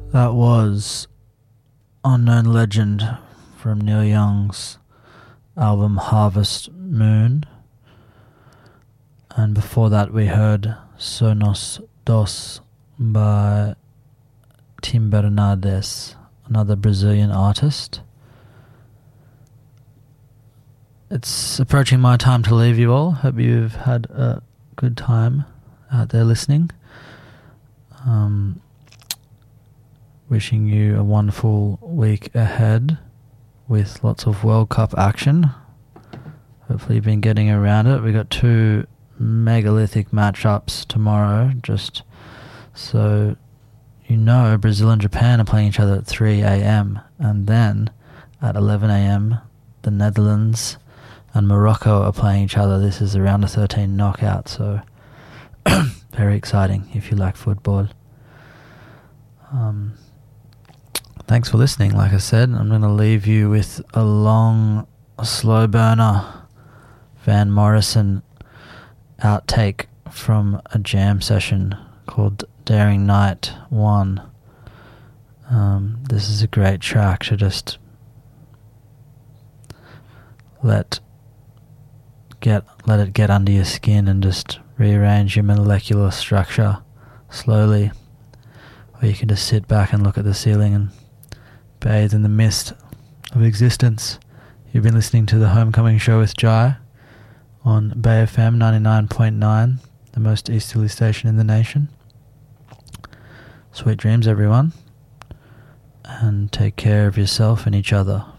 That was Unknown Legend from Neil Young's album Harvest Moon. And before that we heard Sonos Dos by Tim Bernardes, another Brazilian artist. It's approaching my time to leave you all. Hope you've had a good time out there listening. Wishing you a wonderful week ahead with lots of World Cup action. Hopefully you've been getting around it. We got 2 megalithic matchups tomorrow, just so you know. Brazil and Japan are playing each other at 3 a.m. and then at 11 a.m. the Netherlands and Morocco are playing each other. This is a round of 13 knockout, so very exciting if you like football. Thanks for listening. Like I said, I'm going to leave you with a long, slow burner Van Morrison outtake from a jam session called Daring Night 1. This is a great track to just let it get under your skin and just rearrange your molecular structure slowly. Or you can just sit back and look at the ceiling and bathe in the mist of existence. You've been listening to the Homecoming Show with Jai on Bay FM 99.9, the most easterly station in the nation. Sweet dreams, everyone, and take care of yourself and each other.